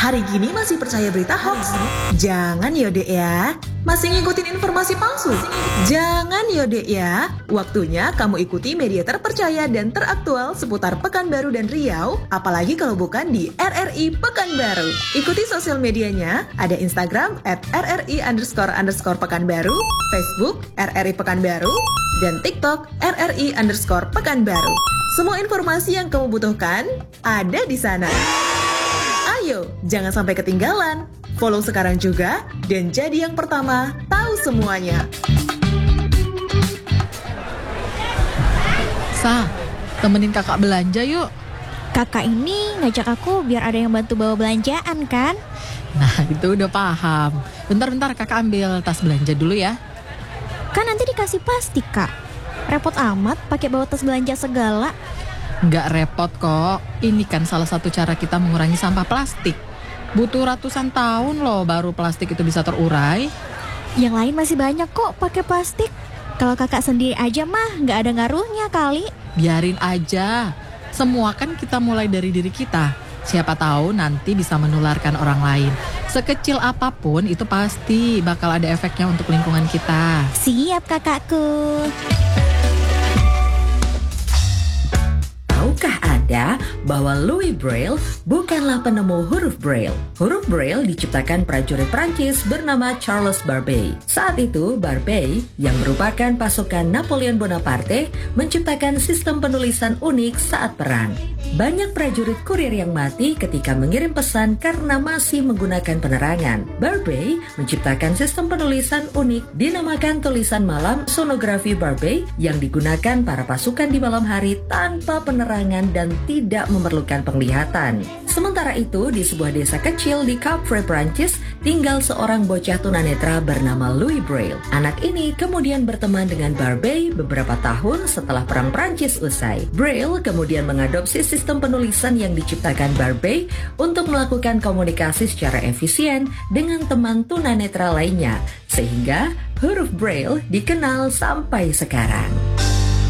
Hari gini masih percaya berita hoax? Jangan ya dek ya. Masih ngikutin informasi palsu? Jangan ya dek ya. Waktunya kamu ikuti media terpercaya dan teraktual seputar Pekanbaru dan Riau, apalagi kalau bukan di RRI Pekanbaru. Ikuti sosial medianya, ada Instagram @RRI__Pekanbaru, Facebook RRI Pekanbaru, dan TikTok RRI_Pekanbaru. Semua informasi yang kamu butuhkan ada di sana. Ayo, jangan sampai ketinggalan. Follow sekarang juga dan jadi yang pertama tahu semuanya. Sa, temenin kakak belanja yuk. Kakak ini ngajak aku biar ada yang bantu bawa belanjaan kan? Nah, itu udah paham. Bentar kakak ambil tas belanja dulu ya. Kan nanti dikasih plastik, Kak. Repot amat pakai bawa tas belanja segala. Nggak repot kok. Ini kan salah satu cara kita mengurangi sampah plastik. Butuh ratusan tahun loh baru plastik itu bisa terurai. Yang lain masih banyak kok pakai plastik. Kalau kakak sendiri aja mah nggak ada ngaruhnya kali. Biarin aja. Semua kan kita mulai dari diri kita. Siapa tahu nanti bisa menularkan orang lain. Sekecil apapun itu pasti bakal ada efeknya untuk lingkungan kita. Siap kakakku. Tahukah Anda bahwa Louis Braille bukanlah penemu huruf Braille? Huruf Braille diciptakan prajurit Prancis bernama Charles Barbey. Saat itu, Barbey, yang merupakan pasukan Napoleon Bonaparte, menciptakan sistem penulisan unik saat perang. Banyak prajurit kurir yang mati ketika mengirim pesan karena masih menggunakan penerangan. Barbey menciptakan sistem penulisan unik dinamakan tulisan malam sonografi Barbey yang digunakan para pasukan di malam hari tanpa penerangan dan tidak memerlukan penglihatan. Sementara itu, di sebuah desa kecil di Capre, Prancis, tinggal seorang bocah tunanetra bernama Louis Braille. Anak ini kemudian berteman dengan Barbey beberapa tahun setelah Perang Prancis usai. Braille kemudian mengadopsi sistem penulisan yang diciptakan Barbey untuk melakukan komunikasi secara efisien dengan teman tunanetra lainnya, sehingga huruf Braille dikenal sampai sekarang.